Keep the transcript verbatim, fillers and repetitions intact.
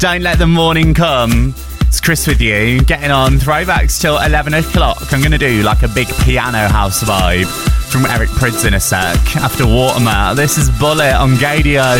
Don't Let the Morning Come. It's Chris with you, getting on throwbacks till eleven o'clock. I'm going to do like a big piano house vibe from Eric Prydz in a sec. After Watermat, this is Bullet on Gadio.